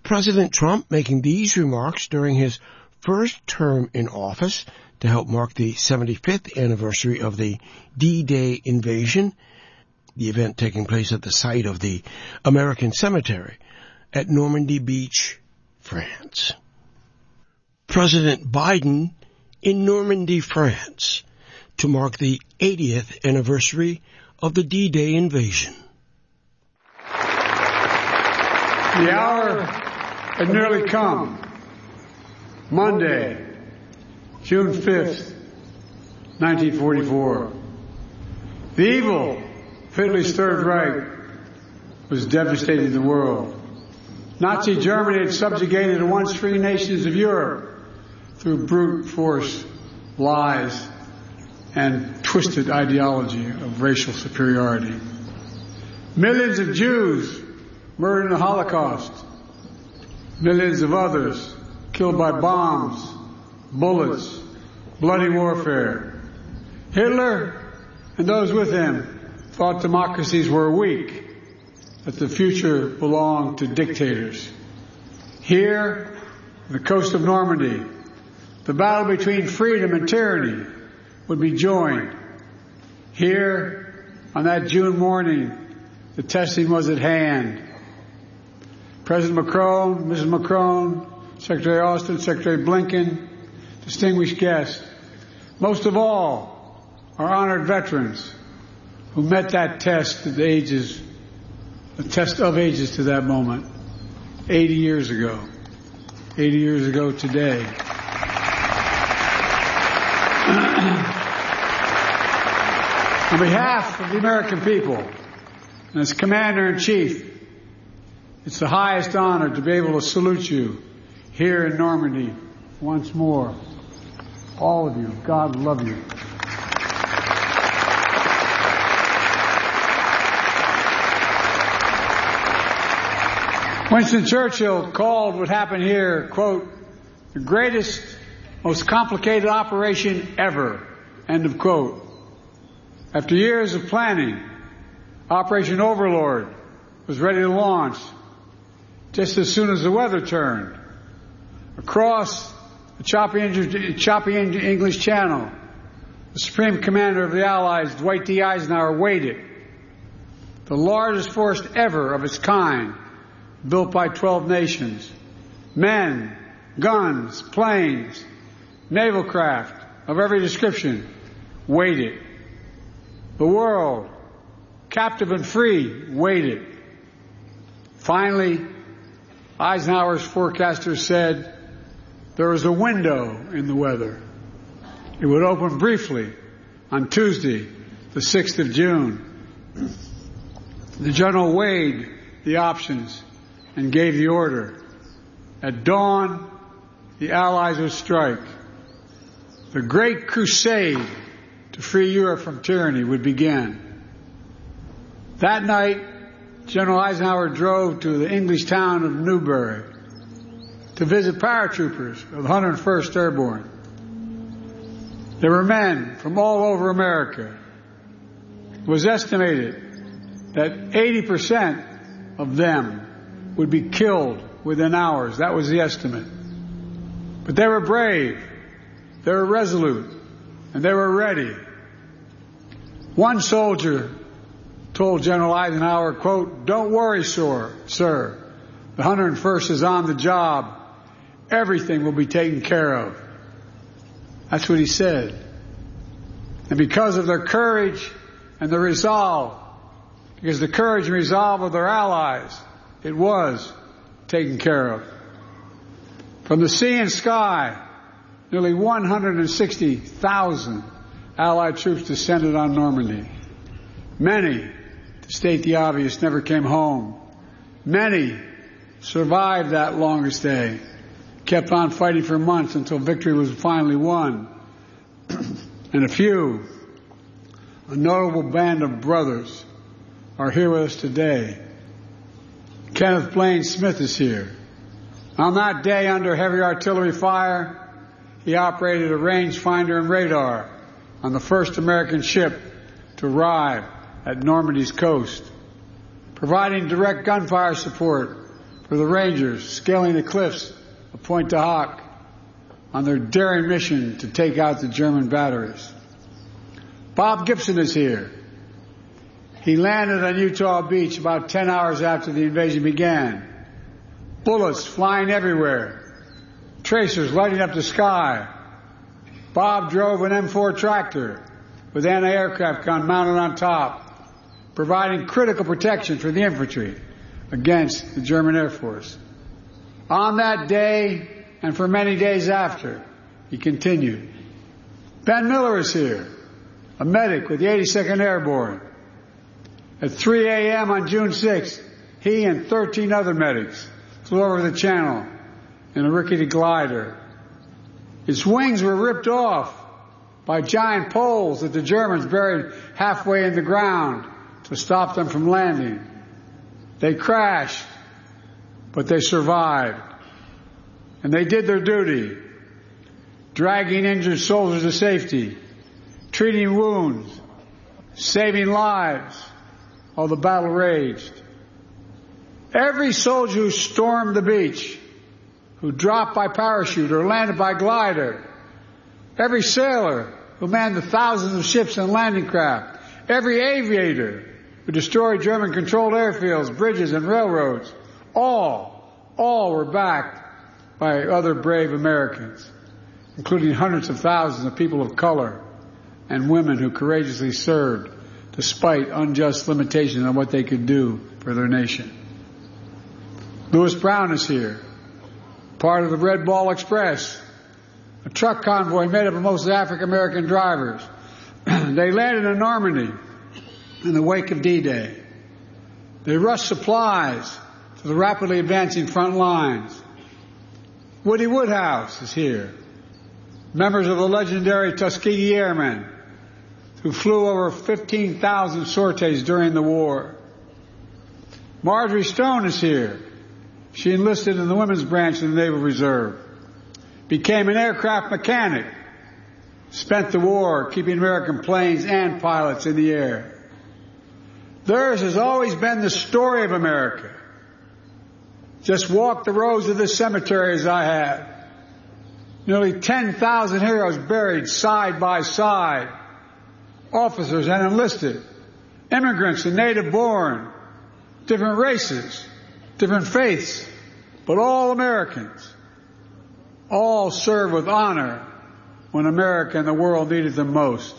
President Trump making these remarks during his first term in office to help mark the 75th anniversary of the D-Day invasion, the event taking place at the site of the American Cemetery at Normandy Beach, France. President Biden in Normandy, France, to mark the 80th anniversary of the D-Day invasion. The hour had nearly come. Monday, June 5th, 1944. The evil of Hitler's Third Reich was devastating the world. Nazi Germany had subjugated the once free nations of Europe through brute force, lies, and twisted ideology of racial superiority. Millions of Jews murdered in the Holocaust. Millions of others killed by bombs, bullets, bloody warfare. Hitler and those with him thought democracies were weak, that the future belonged to dictators. Here, on the coast of Normandy, the battle between freedom and tyranny would be joined. Here, on that June morning, the testing was at hand. President Macron, Mrs. Macron, Secretary Austin, Secretary Blinken, distinguished guests, most of all, our honored veterans who met that test of ages, the test of ages to that moment, 80 years ago. 80 years ago today. On behalf of the American people, and as Commander-in-Chief, it's the highest honor to be able to salute you here in Normandy once more. All of you, God love you. Winston Churchill called what happened here, quote, the greatest, most complicated operation ever, end of quote. After years of planning, Operation Overlord was ready to launch just as soon as the weather turned. Across the choppy English Channel, the Supreme Commander of the Allies, Dwight D. Eisenhower, waited. The largest force ever of its kind, built by 12 nations. Men, guns, planes, naval craft of every description waited. The world, captive and free, waited. Finally, Eisenhower's forecaster said there was a window in the weather. It would open briefly on Tuesday, the 6th of June. The general weighed the options and gave the order. At dawn, the Allies would strike. The great crusade to free Europe from tyranny would begin. That night, General Eisenhower drove to the English town of Newbury to visit paratroopers of the 101st Airborne. There were men from all over America. It was estimated that 80% of them would be killed within hours. That was the estimate. But they were brave, they were resolute, and they were ready. One soldier told General Eisenhower, quote, don't worry, sir. The 101st is on the job. Everything will be taken care of. That's what he said. And because of their courage and their resolve, because the courage and resolve of their allies, it was taken care of. From the sea and sky, nearly 160,000 Allied troops descended on Normandy. Many, to state the obvious, never came home. Many survived that longest day, kept on fighting for months until victory was finally won. And a few, a notable band of brothers, are here with us today. Kenneth Blaine Smith is here. On that day, under heavy artillery fire, he operated a rangefinder and radar on the first American ship to arrive at Normandy's coast, providing direct gunfire support for the Rangers scaling the cliffs of Pointe du Hoc on their daring mission to take out the German batteries. Bob Gibson is here. He landed on Utah Beach about 10 hours after the invasion began. Bullets flying everywhere. Tracers lighting up the sky. Bob drove an M4 tractor with anti-aircraft gun mounted on top, providing critical protection for the infantry against the German Air Force. On that day, and for many days after, he continued. Ben Miller is here, a medic with the 82nd Airborne. At 3 a.m. on June 6th, he and 13 other medics flew over the channel in a rickety glider. Its wings were ripped off by giant poles that the Germans buried halfway in the ground to stop them from landing. They crashed, but they survived. And they did their duty, dragging injured soldiers to safety, treating wounds, saving lives while the battle raged. Every soldier who stormed the beach, who dropped by parachute or landed by glider, every sailor who manned the thousands of ships and landing craft, every aviator who destroyed German-controlled airfields, bridges, and railroads, all were backed by other brave Americans, including hundreds of thousands of people of color and women who courageously served despite unjust limitations on what they could do for their nation. Lewis Brown is here, part of the Red Ball Express, a truck convoy made up of mostly African-American drivers. They landed in Normandy in the wake of D-Day. They rushed supplies to the rapidly advancing front lines. Woody Woodhouse is here, members of the legendary Tuskegee Airmen, who flew over 15,000 sorties during the war. Marjorie Stone is here. She enlisted in the women's branch of the Naval Reserve, became an aircraft mechanic, spent the war keeping American planes and pilots in the air. Theirs has always been the story of America. Just walk the rows of this cemetery as I have. Nearly 10,000 heroes buried side by side. Officers and enlisted, immigrants and native born, different races, different faiths, but all Americans. All served with honor when America and the world needed them most.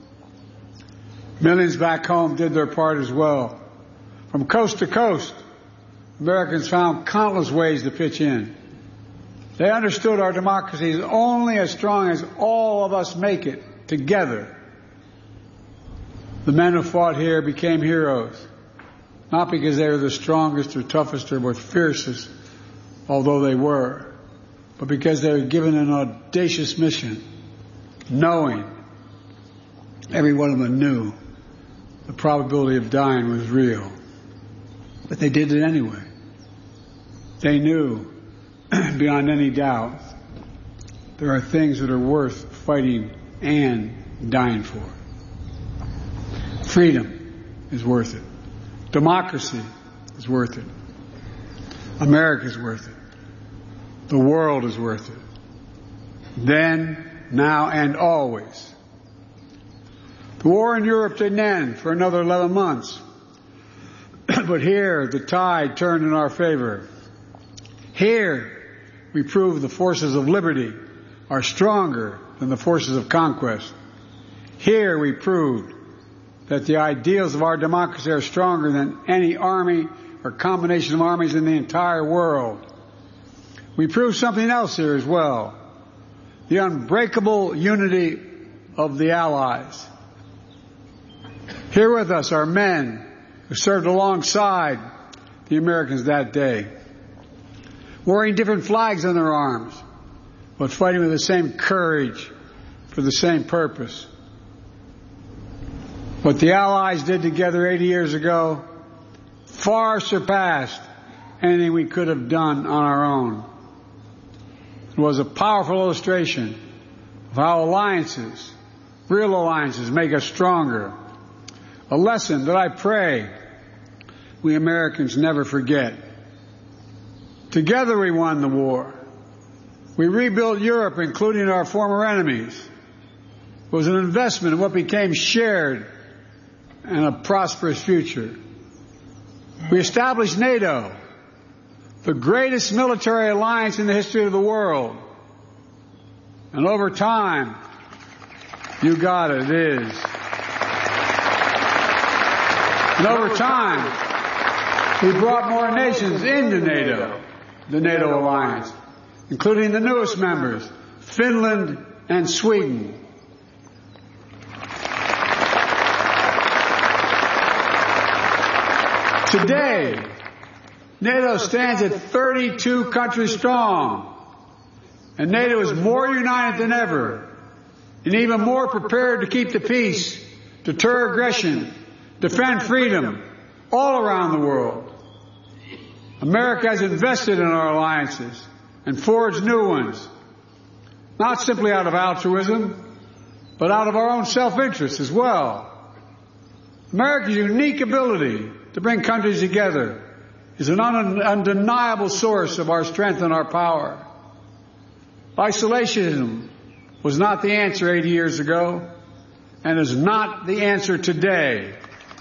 Millions back home did their part as well. From coast to coast, Americans found countless ways to pitch in. They understood our democracy is only as strong as all of us make it together. The men who fought here became heroes, not because they were the strongest or toughest or most fiercest, although they were, but because they were given an audacious mission, knowing, every one of them knew, the probability of dying was real. But they did it anyway. They knew, beyond any doubt, there are things that are worth fighting and dying for. Freedom is worth it. Democracy is worth it. America is worth it. The world is worth it. Then, now, and always. The war in Europe didn't end for another 11 months. But here, the tide turned in our favor. Here, we proved the forces of liberty are stronger than the forces of conquest. Here, we proved that the ideals of our democracy are stronger than any army or combination of armies in the entire world. We proved something else here as well. The unbreakable unity of the Allies. Here with us are men who served alongside the Americans that day, wearing different flags on their arms, but fighting with the same courage for the same purpose. What the Allies did together 80 years ago far surpassed anything we could have done on our own. It was a powerful illustration of how alliances, real alliances, make us stronger. A lesson that I pray we Americans never forget. Together we won the war. We rebuilt Europe, including our former enemies. It was an investment in what became shared and a prosperous future. We established NATO, the greatest military alliance in the history of the world. And over time, you got it, it is. And over time, we brought more nations into NATO, the NATO alliance, including the newest members, Finland and Sweden. Today, NATO stands at 32 countries strong, and NATO is more united than ever, and even more prepared to keep the peace, deter aggression, defend freedom all around the world. America has invested in our alliances and forged new ones, not simply out of altruism, but out of our own self-interest as well. America's unique ability to bring countries together is an undeniable source of our strength and our power. Isolationism was not the answer 80 years ago and is not the answer today.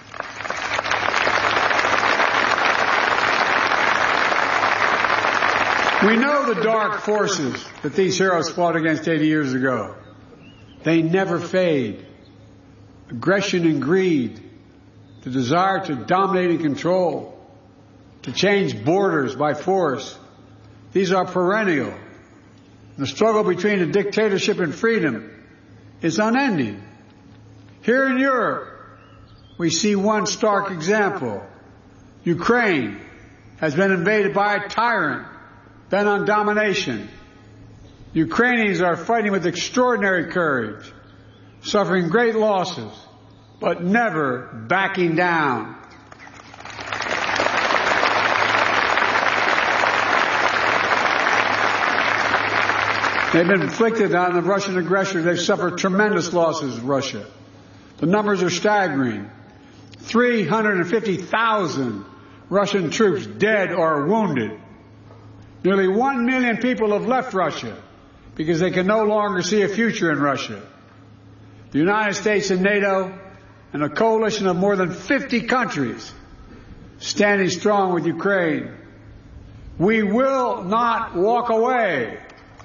We know the dark forces that these heroes fought against 80 years ago. They never fade. Aggression and greed, the desire to dominate and control, to change borders by force, these are perennial. The struggle between a dictatorship and freedom is unending. Here in Europe, we see one stark example. Ukraine has been invaded by a tyrant bent on domination. Ukrainians are fighting with extraordinary courage, suffering great losses, but never backing down. They've been inflicted on the Russian aggressor. They've suffered tremendous losses, Russia. The numbers are staggering. 350,000 Russian troops dead or wounded. Nearly 1 million people have left Russia because they can no longer see a future in Russia. The United States and NATO and a coalition of more than 50 countries standing strong with Ukraine. We will not walk away.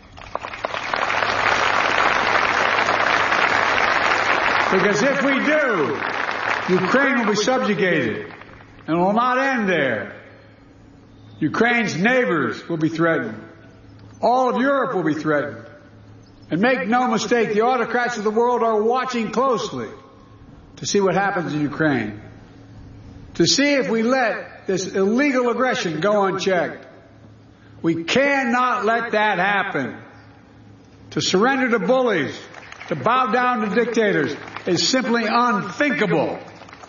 Because if we do, Ukraine will be subjugated and will not end there. Ukraine's neighbors will be threatened. All of Europe will be threatened. And make no mistake, the autocrats of the world are watching closely to see what happens in Ukraine. To see if we let this illegal aggression go unchecked. We cannot let that happen. To surrender to bullies, to bow down to dictators is simply unthinkable.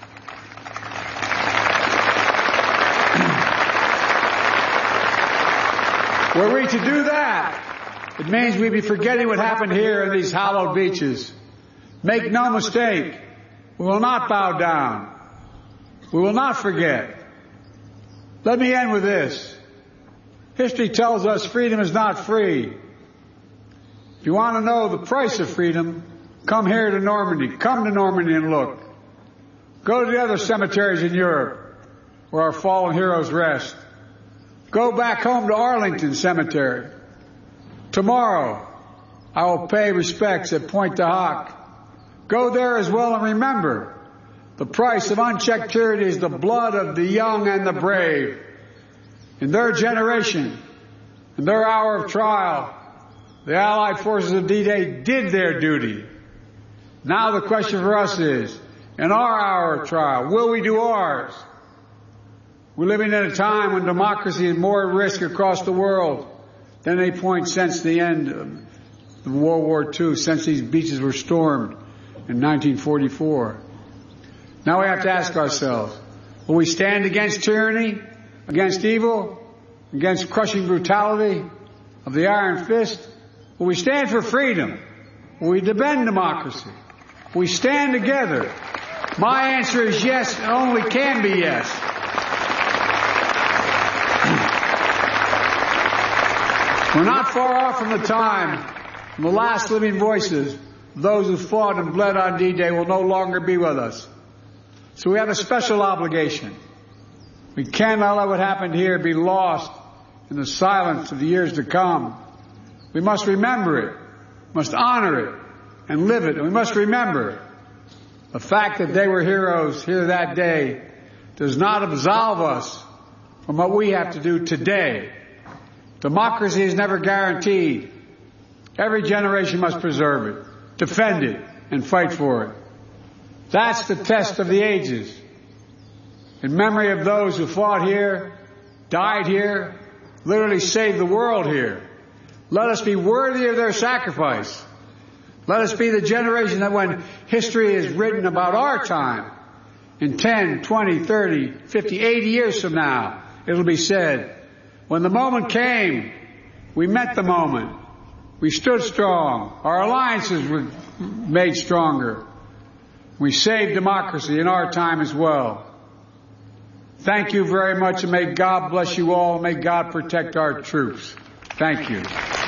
Were we to do that, it means we'd be forgetting what happened here in these hallowed beaches. Make no mistake, we will not bow down. We will not forget. Let me end with this. History tells us freedom is not free. If you want to know the price of freedom, come here to Normandy. Come to Normandy and look. Go to the other cemeteries in Europe where our fallen heroes rest. Go back home to Arlington Cemetery. Tomorrow, I will pay respects at Pointe du Hoc. Go there as well and remember, the price of unchecked tyranny is the blood of the young and the brave. In their generation, in their hour of trial, the Allied forces of D-Day did their duty. Now the question for us is, in our hour of trial, will we do ours? We're living in a time when democracy is more at risk across the world than any point since the end of World War II, since these beaches were stormed in 1944. Now we have to ask ourselves, will we stand against tyranny, against evil, against crushing brutality of the iron fist? Will we stand for freedom? Will we defend democracy? Will we stand together? My answer is yes, and only can be yes. We're not far off from the time when the last living voices, those who fought and bled on D-Day, will no longer be with us. So we have a special obligation. We cannot let what happened here be lost in the silence of the years to come. We must remember it, must honor it, and live it. And we must remember the fact that they were heroes here that day does not absolve us from what we have to do today. Democracy is never guaranteed. Every generation must preserve it, defend it, and fight for it. That's the test of the ages. In memory of those who fought here, died here, literally saved the world here. Let us be worthy of their sacrifice. Let us be the generation that when history is written about our time, in 10, 20, 30, 50, 80 years from now, it'll be said, when the moment came, we met the moment. We stood strong. Our alliances were made stronger. We saved democracy in our time as well. Thank you very much, and may God bless you all. May God protect our troops. Thank you.